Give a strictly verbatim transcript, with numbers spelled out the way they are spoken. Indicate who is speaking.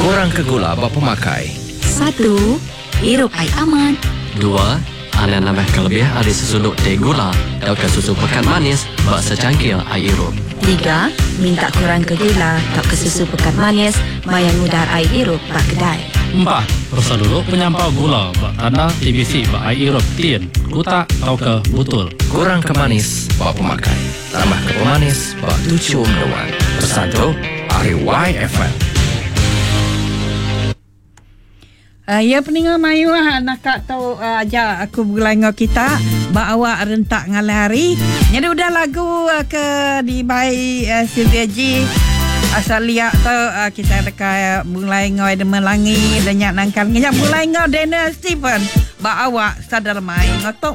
Speaker 1: Kurang ke gula bapa makai.
Speaker 2: Satu, hirup air aman.
Speaker 3: Dua, anda nambah kelebihan ada sesuduk teh gula dan ke susu pekat manis bak secangkir air hirup.
Speaker 2: Tiga, minta kurang ke gula atau ke susu pekat manis mayang mudar air hirup bak kedai.
Speaker 4: Empat, persa dulu penyampau gula bak tanda T B C bak air hirup tin, kutak atau ke butul.
Speaker 1: Kurang ke manis bapa makai. Tambah ke pemanis bak tujuh mendoan. Persatu, R Y F M.
Speaker 5: Uh, ya peninga mayu ah nak tahu uh, aja aku berlangau kita ba awak rentak ngalah hari. Jadi udah lagu uh, ke di by uh, Sylvia G asal liak tu uh, kita dekat mulai ngoi demen langi dan nyak nangkal nyak mulai ngau Daniel Stephen ba awak sadar mai ngotok